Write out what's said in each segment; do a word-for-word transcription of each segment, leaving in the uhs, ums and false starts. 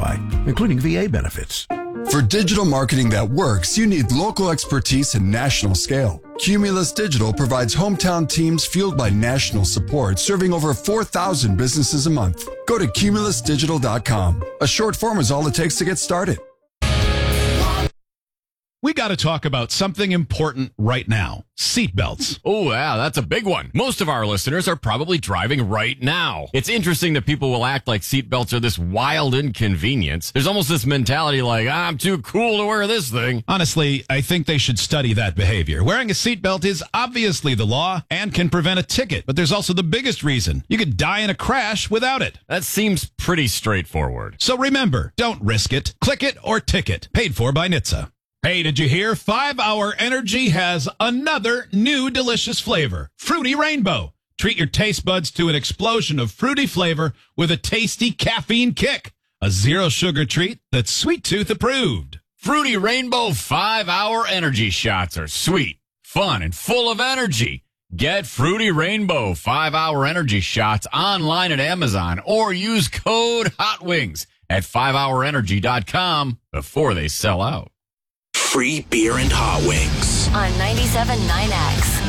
qualify, including V A benefits. For digital marketing that works, you need local expertise and national scale. Cumulus Digital provides hometown teams fueled by national support, serving over four thousand businesses a month. Go to cumulus digital dot com. A short form is all it takes to get started. We got to talk about something important right now. Seatbelts. Oh, yeah, that's a big one. Most of our listeners are probably driving right now. It's interesting that people will act like seatbelts are this wild inconvenience. There's almost this mentality like, ah, I'm too cool to wear this thing. Honestly, I think they should study that behavior. Wearing a seatbelt is obviously the law and can prevent a ticket, but there's also the biggest reason. You could die in a crash without it. That seems pretty straightforward. So remember, don't risk it. Click it or ticket. Paid for by N H T S A. Hey, did you hear? five hour Energy has another new delicious flavor, Fruity Rainbow. Treat your taste buds to an explosion of fruity flavor with a tasty caffeine kick. A zero-sugar treat that's Sweet Tooth approved. Fruity Rainbow five hour Energy shots are sweet, fun, and full of energy. Get Fruity Rainbow five hour Energy shots online at Amazon or use code HOTWINGS at five hour energy dot com before they sell out. Free beer and hot wings on ninety-seven point nine X.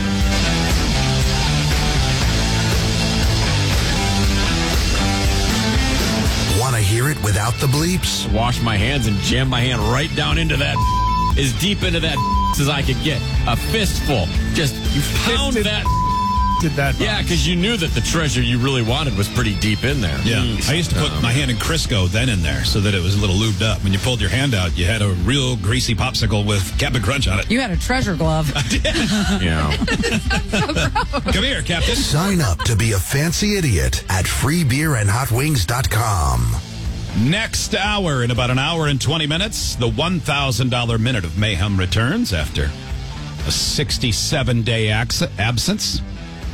Want to hear it without the bleeps? Wash my hands and jam my hand right down into that, as deep into that as I could get. A fistful. Just, you pound did, that. Did that. Yeah, because you knew that the treasure you really wanted was pretty deep in there. Yeah. Mm. I used to put um, my hand in Crisco then in there so that it was a little lubed up. When you pulled your hand out, you had a real greasy popsicle with Captain Crunch on it. You had a treasure glove. I did. Yeah. So Come here, Captain. Sign up to be a fancy idiot at free beer and hot wings dot com. Next hour, in about an hour and twenty minutes, the one thousand dollars Minute of Mayhem returns after a sixty-seven day ex- absence.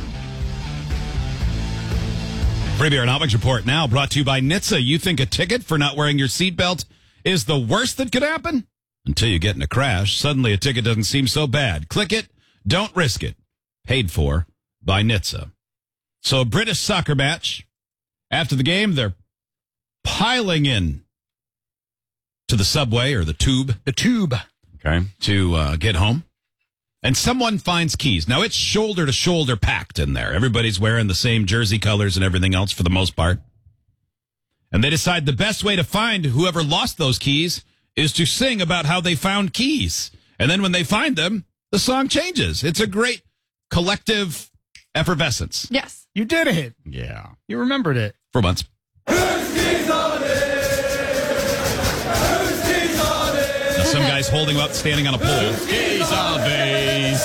Free Beer and Hot Wings Report now brought to you by N H T S A. You think a ticket for not wearing your seatbelt is the worst that could happen? Until you get in a crash, suddenly a ticket doesn't seem so bad. Click it, don't risk it. Paid for by N H T S A. So a British soccer match. After the game, they're piling in to the subway or the tube. The tube. Okay. To uh, get home. And someone finds keys. Now, it's shoulder to shoulder packed in there. Everybody's wearing the same jersey colors and everything else for the most part. And they decide the best way to find whoever lost those keys is to sing about how they found keys. And then when they find them, the song changes. It's a great collective effervescence. yes. You did it. Yeah. You remembered it. For months. Now, some guy's holding up, standing on a pole. Keys on these.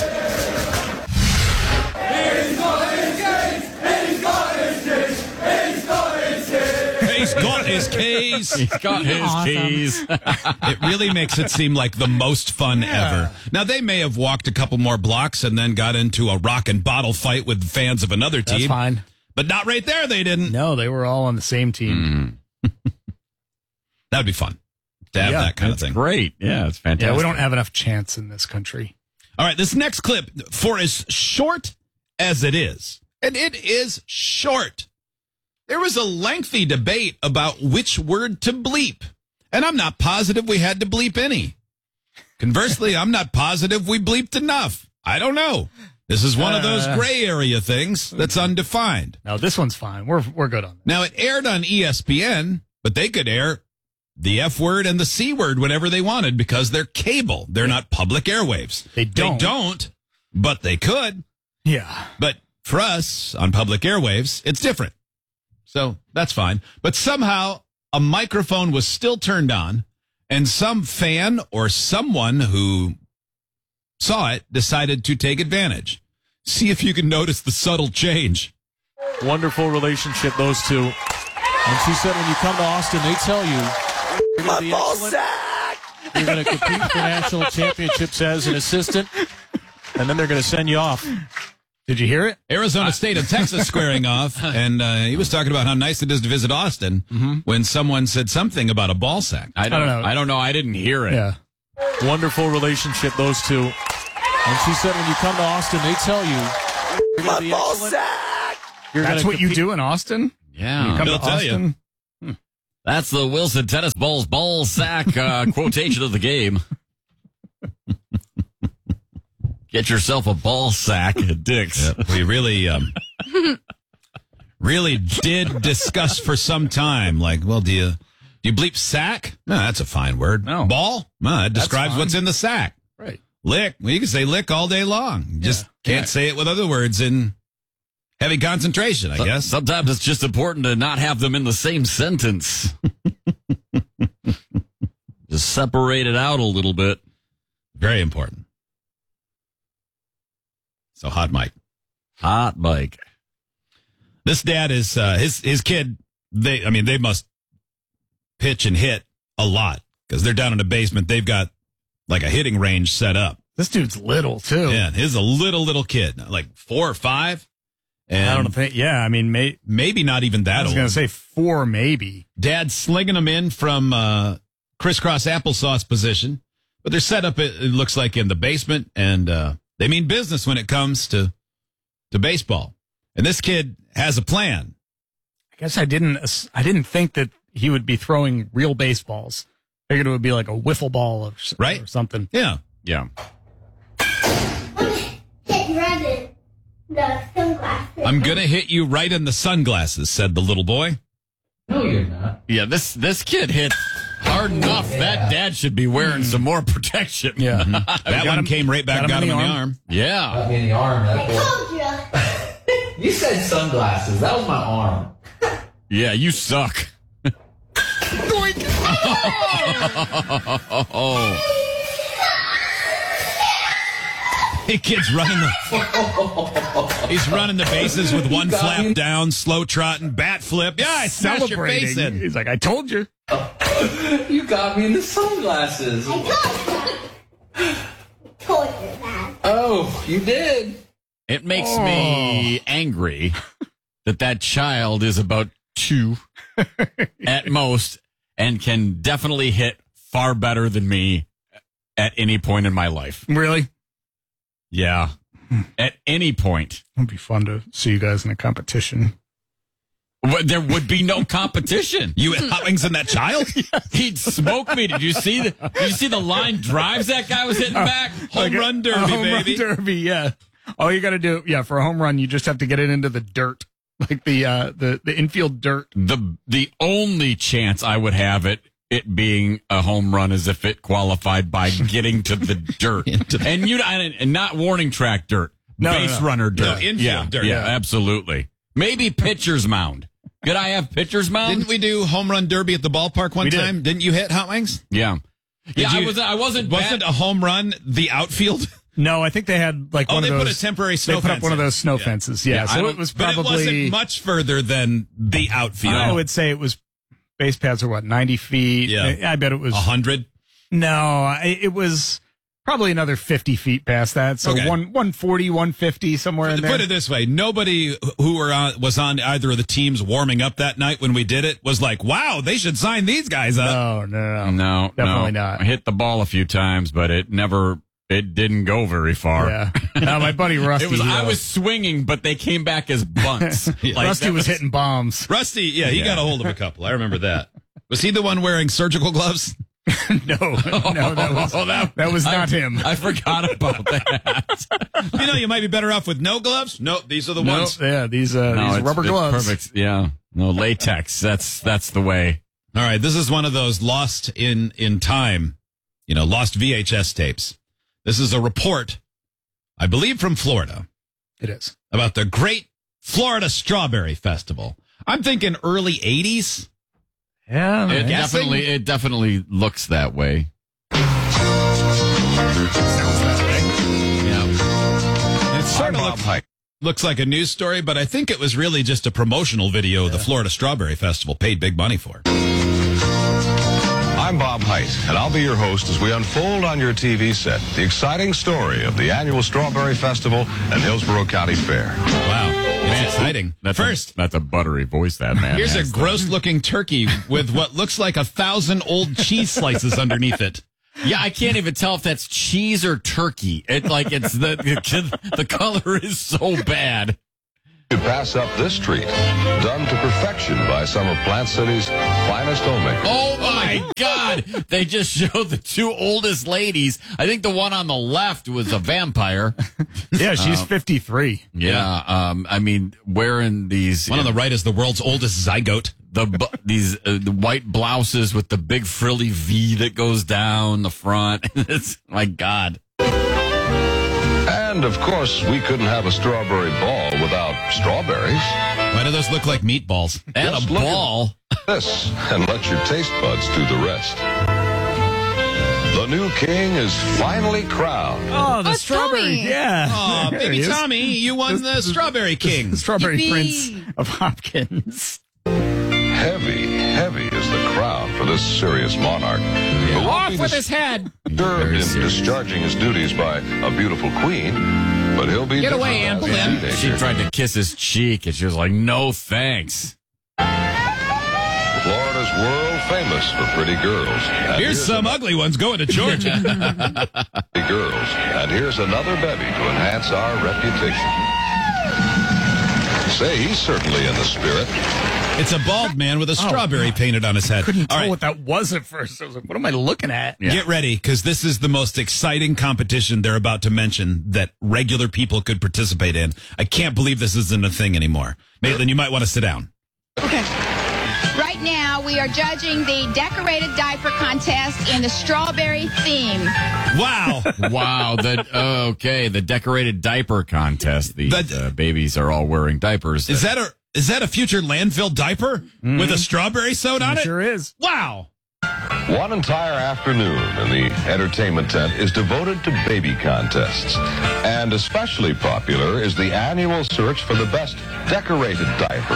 He's got his keys. He's got his Awesome. keys. It really makes it seem like the most fun Yeah. ever. Now, they may have walked a couple more blocks and then got into a rock and bottle fight with fans of another team. That's fine. But not right there, they didn't. No, they were all on the same team. That would be fun to have Yeah, that kind of That's thing. great. Yeah, it's fantastic. Yeah, we don't have enough chance in this country. All right, this next clip, for as short as it is, and it is short, there was a lengthy debate about which word to bleep. And I'm not positive we had to bleep any. Conversely, I'm not positive we bleeped enough. I don't know. This is one of those Uh. gray area things that's undefined. No, this one's fine. We're we're good on that. Now, it aired on E S P N, but they could air the F word and the C word whenever they wanted because they're cable. They're not public airwaves. They don't. They don't, but they could. Yeah. But for us on public airwaves, it's different. So that's fine. But somehow a microphone was still turned on and some fan or someone who saw it decided to take advantage. See if you can notice the subtle change. Wonderful relationship, those two. And she said when you come to Austin, they tell you you're going to be excellent. You're going to compete for national championships as an assistant, and then they're going to send you off. Did you hear it? Arizona State and Texas squaring off, and uh, he was talking about how nice it is to visit Austin Mm-hmm. when someone said something about a ball sack. I don't, I don't know. I don't know. I didn't hear it. Yeah. Wonderful relationship, those two. And she said when you come to Austin, they tell you you're going to be excellent. You're That's gonna what you compete- do in Austin? Yeah. You come They'll to tell you. Austin? That's the Wilson Tennis Balls ball sack uh, quotation of the game. Get yourself a ball sack at Dick's. Yep, we really, um, really did discuss for some time. Like, well, do you do you bleep sack? No, that's a fine word. No. Ball? No, it describes fine. what's in the sack. Right. Lick? Well, you can say lick all day long. You just Yeah. can't Yeah. say it with other words in heavy concentration, I So- guess. Sometimes it's just important to not have them in the same sentence. Just separate it out a little bit. Very important. So, hot mic. Hot Mike. This dad is uh, his his kid. They, I mean, they must pitch and hit a lot because they're down in the basement. They've got like a hitting range set up. This dude's little too. Yeah, his a little little kid, like four or five. And I don't think. Yeah, I mean, may, maybe not even that I was old. going to say four, maybe. Dad's slinging them in from uh, crisscross applesauce position, but they're set up. It, it looks like in the basement, and uh, they mean business when it comes to to baseball. And this kid has a plan. I guess I didn't. I didn't think that he would be throwing real baseballs. I figured it would be like a wiffle ball or, s- Right. or something. Yeah, Yeah. The sunglasses. I'm gonna hit you right in the sunglasses," said the little boy. No, you're not. Yeah, this this kid hit hard enough. That dad should be wearing some more protection. Yeah, That one him- came right back, got him, in the arm. Yeah. Got me in the arm. I That's told you. You said sunglasses. That was my arm. Yeah, you suck. Oh. Hey, kid's running the. He's running the bases with one flap down, slow trotting, bat flip. Yeah, I smashed your face celebrating. in. He's like, I told you. You got me in the sunglasses. I told you. Told you that. Oh, you did. It makes me angry that that child is about two at most and can definitely hit far better than me at any point in my life. Really? Yeah. At any point. It'd be fun to see you guys in a competition. Well, there would be no competition. You had hot wings in that child? He'd smoke me. Did you see the did you see the line drives that guy was hitting back? Home Like a- run derby, a home baby. run derby, yeah. All you got to do, yeah, for a home run, you just have to get it into the dirt, like the uh, the the infield dirt. The the only chance I would have it it being a home run is if it qualified by getting to the dirt. and you and not warning track dirt. No, no, base no. runner dirt. No, infield yeah, dirt. Yeah, Yeah. absolutely. Maybe pitcher's mound. Could I have pitcher's mound? Didn't we do home run derby at the ballpark one We did. time? Didn't you hit hot wings? Yeah. Yeah, you- I was I wasn't Wasn't bad- a home run the outfield? No, I think they had like Oh, one they of put those. a temporary snow They put up fence one of in. those snow Yeah. fences. Yeah, Yeah, I so don't- it was But it probably. wasn't much further than the outfield. I would say it was. Base pads are what, ninety feet? Yeah. I, I bet it was. A hundred? No, I, it was probably another fifty feet past that. So Okay. one one forty, one fifty somewhere in there. Put it this way: nobody who were on, was on either of the teams warming up that night when we did it was like, "Wow, they should sign these guys up." No, no, no, No, definitely no. not. I hit the ball a few times, but it never it didn't go very far. Yeah, no, my buddy Rusty. It was I uh, was swinging, but they came back as bunts. Like, Rusty that was hitting bombs. Rusty, yeah, he Yeah. got a hold of a couple. I remember that. Was he the one wearing surgical gloves? No, no, that was Oh, that, that was I- not him. I forgot about that. You know, you might be better off with no gloves. Nope, these are the No, ones. yeah, these uh, No, these it's- rubber it's gloves. Perfect. Yeah. No latex. That's that's the way. All right, this is one of those lost in in time, you know, lost V H S tapes. This is a report, I believe, from Florida It is. about the Great Florida Strawberry Festival. I'm thinking early eighties. Yeah, It guessing? definitely it definitely looks that way. sounds that way. Yeah. It sort of looks, looks like a news story, but I think it was really just a promotional video the Florida Strawberry Festival paid big money for. I'm Bob Height, and I'll be your host as we unfold on your T V set the exciting story of the annual Strawberry Festival and Hillsborough County Fair. Wow, it's exciting. That's First, a, that's a buttery voice that man. here's a has, though. gross-looking turkey with what looks like a thousand old cheese slices underneath it. Yeah, I can't even tell if that's cheese or turkey. It like it's the the, the color is so bad. To pass up this treat, done to perfection by some of Plant City's finest homemakers. Oh my God! They just showed the two oldest ladies. I think the one on the left was a vampire. Yeah, she's Uh, fifty-three. Yeah, um, I mean, wearing these. One on the right is the world's oldest zygote. The bu- these uh, the white blouses with the big frilly V that goes down the front. It's my God. And, of course, we couldn't have a strawberry ball without strawberries. Why do those look like meatballs? And Just a look at ball. This, and let your taste buds do the rest. The new king is finally crowned. Oh, the Oh, strawberry. Tommy. Yeah. Oh, There baby he is. Tommy, you won the Strawberry King. The strawberry Yippee. prince of Hopkins. Heavy, heavy is the crown for this serious monarch. Who won't Off be with his head. disturbed Very in serious. discharging his duties by a beautiful queen, but he'll be Get away, different as a Anne Boleyn. teenager. She tried to kiss his cheek, and she was like, "No, thanks." Florida's world famous for pretty girls. And Here's some ano- ugly ones going to Georgia. pretty girls. And here's another bevy to enhance our reputation. Say, he's certainly in the spirit. It's a bald man with a strawberry painted on his head. Couldn't All tell right, what that was at first. I was like, what am I looking at? Yeah. get ready, because this is the most exciting competition they're about to mention that regular people could participate in. I can't believe this isn't a thing anymore. Maitland, you might want to sit down. Okay. Right now, we are judging the decorated diaper contest in the strawberry theme. Wow. Wow. The okay. The decorated diaper contest. The That- uh, babies are all wearing diapers. Is that a is that a future landfill diaper with a strawberry sewed on it? Sure is. Wow. One entire afternoon in the entertainment tent is devoted to baby contests. And especially popular is the annual search for the best decorated diaper.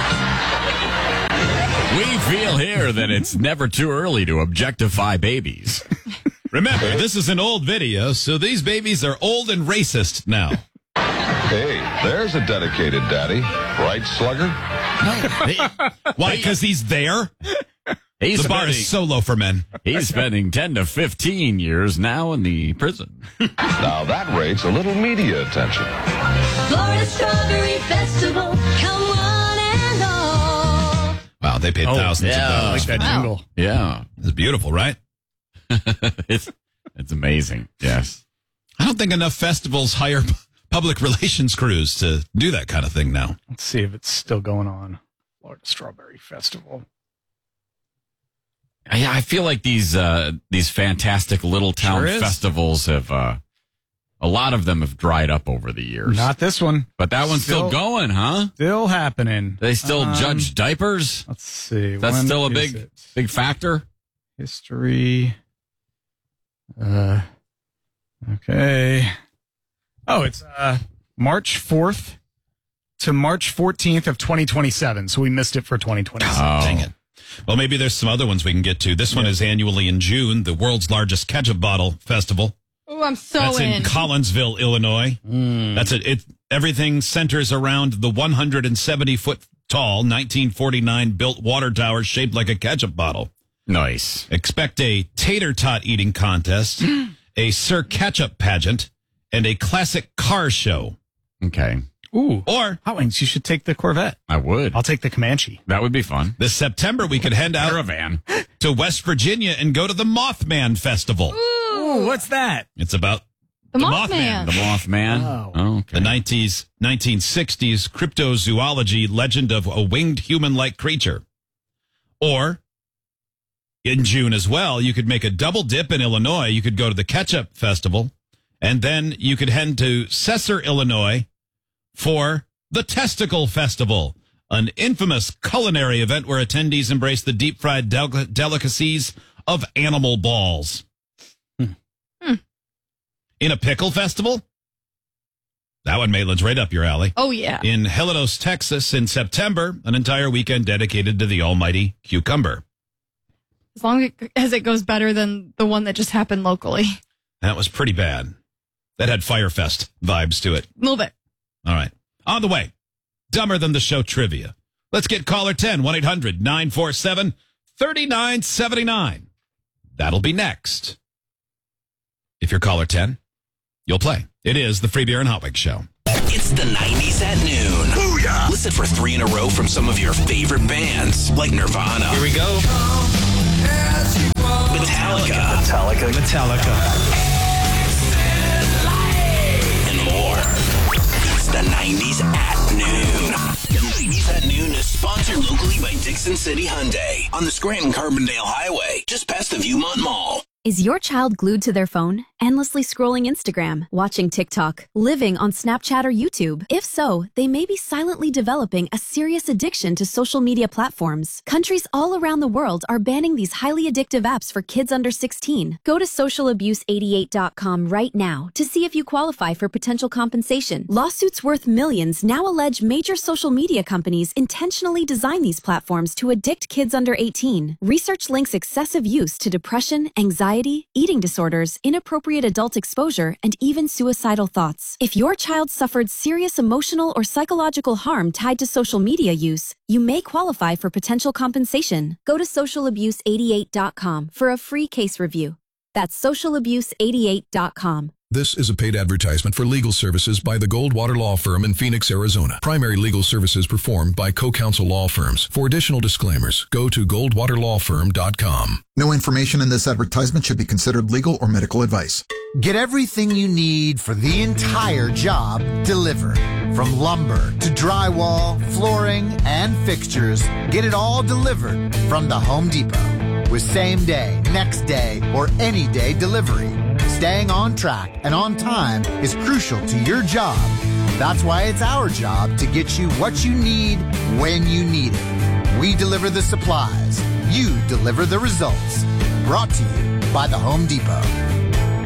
We feel here that it's never too early to objectify babies. Remember, this is an old video, so these babies are old and racist now. Hey, there's a dedicated daddy. Right, Slugger? Why? Because he's there? He's The bar spending, is so low for men. he's spending ten to fifteen years now in the prison. Now that rates a little media attention. Florida Strawberry Festival, come one and all. Wow, they paid Oh, thousands yeah. of I dollars. like that Wow. jingle. Yeah. It's beautiful, right? it's it's amazing. Yes. I don't think enough festivals hire p- public relations crews to do that kind of thing now. Let's see if it's still going on. Florida Strawberry Festival. Yeah, I feel like these uh, these fantastic little town Sure is. festivals have uh, a lot of them have dried up over the years. Not this one. but that one's still, Still- going, huh? Still happening. They still Um, judge diapers. Let's see. That's when still a is big it? big factor. History. Uh, okay. Oh, it's uh, March fourth to March fourteenth of twenty twenty-seven. So we missed it for twenty twenty-seven. Oh. Dang it. Well, maybe there's some other ones we can get to. This one is annually in June, the world's largest ketchup bottle festival. Oh, I'm so That's in, in. Collinsville, Illinois. That's it. It everything centers around the one hundred seventy foot tall, nineteen forty-nine built water tower shaped like a ketchup bottle. Nice. Expect a tater tot eating contest, a Sir Ketchup pageant, and a classic car show. Okay. Ooh. Or Hot Wings, you should take the Corvette. I would. I'll take the Comanche. That would be fun. this September, we could head out Caravan. to West Virginia and go to the Mothman Festival. Ooh, what's that? It's about the the Mothman. The Mothman. Wow. Oh, okay. the nineties, nineteen sixties cryptozoology legend of a winged human-like creature. Or, in June as well, you could make a double dip in Illinois. You could go to the Ketchup Festival, and then you could head to Cesar, Illinois, for the Testicle Festival, an infamous culinary event where attendees embrace the deep-fried del- delicacies of animal balls. Hmm. In a pickle festival? That one, Maitland's right up your alley. Oh, yeah. In Helios, Texas, in September, an entire weekend dedicated to the almighty cucumber. As long as it goes better than the one that just happened locally. That was pretty bad. That had Firefest vibes to it. A little bit. All right. On the way, dumber than the show trivia. Let's get caller ten, one eight hundred nine four seven three nine seven nine. That'll be next. If you're caller ten, you'll play. It is the Free Beer and Hot Wings Show. It's the nineties at noon. Booyah! Nirvana. Listen for three in a row from some of your favorite bands, like Nirvana. Here we go. Metallica. Metallica. Metallica. And more. It's the nineties at noon. nineties at noon is sponsored locally by Dixon City Hyundai on the Scranton-Carbondale Highway, just past the Viewmont Mall. Is your child glued to their phone, endlessly scrolling Instagram, watching TikTok, living on Snapchat or YouTube? If so, they may be silently developing a serious addiction to social media platforms. Countries all around the world are banning these highly addictive apps for kids under sixteen. Go to social abuse eighty-eight dot com right now to see if you qualify for potential compensation. Lawsuits worth millions now allege major social media companies intentionally design these platforms to addict kids under eighteen. Research links excessive use to depression, anxiety, eating disorders, inappropriate adult exposure, and even suicidal thoughts. If your child suffered serious emotional or psychological harm tied to social media use, you may qualify for potential compensation. Go to social abuse eighty-eight dot com for a free case review. That's social abuse eighty-eight dot com. This is a paid advertisement for legal services by the Goldwater Law Firm in Phoenix, Arizona. Primary legal services performed by co-counsel law firms. For additional disclaimers, go to goldwater law firm dot com. No information in this advertisement should be considered legal or medical advice. Get everything you need for the entire job delivered. From lumber to drywall, flooring, and fixtures, get it all delivered from the Home Depot. With same day, next day, or any day delivery. Staying on track and on time is crucial to your job. That's why it's our job to get you what you need when you need it. We deliver the supplies. You deliver the results. Brought to you by the Home Depot.